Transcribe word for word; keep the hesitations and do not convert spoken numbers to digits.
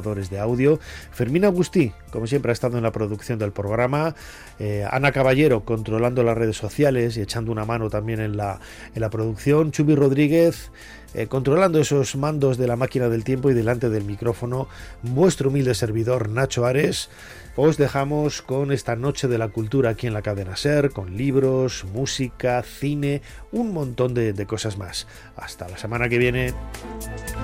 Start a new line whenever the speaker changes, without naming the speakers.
operadores de audio. Fermín Agustí, como siempre, ha estado en la producción del programa. Eh, Ana Caballero, controlando las redes sociales y echando una mano también en la, en la producción. Chubi Rodríguez, eh, controlando esos mandos de la máquina del tiempo, y delante del micrófono, vuestro humilde servidor Nacho Ares. Os dejamos con esta noche de la cultura aquí en la cadena SER, con libros, música, cine, un montón de, de cosas más. Hasta la semana que viene.